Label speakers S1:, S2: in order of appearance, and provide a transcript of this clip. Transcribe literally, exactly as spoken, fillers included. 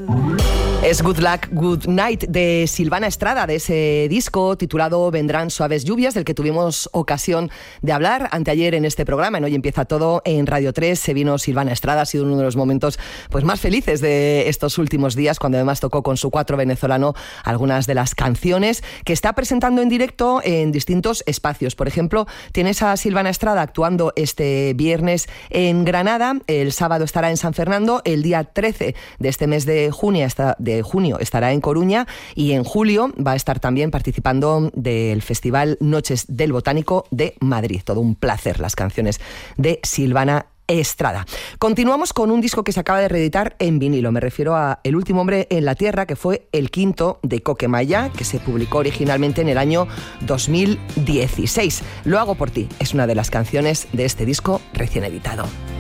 S1: Es Good Luck, Good Night de Silvana Estrada, de ese disco titulado Vendrán suaves lluvias, del que tuvimos ocasión de hablar anteayer en este programa. En Hoy Empieza Todo en Radio tres se vino Silvana Estrada, ha sido uno de los momentos pues, más felices de estos últimos días, cuando además tocó con su cuatro venezolano algunas de las canciones que está presentando en directo en distintos espacios. Por ejemplo, tienes a Silvana Estrada actuando este viernes en Granada, el sábado estará en San Fernando, el día trece de este mes de junio está de de junio estará en Coruña y en julio va a estar también participando del Festival Noches del Botánico de Madrid. Todo un placer las canciones de Silvana Estrada. Continuamos con un disco que se acaba de reeditar en vinilo. Me refiero a El último hombre en la tierra, que fue el quinto de Coquemaya, que se publicó originalmente en el año dos mil dieciséis. Lo hago por ti es una de las canciones de este disco recién editado.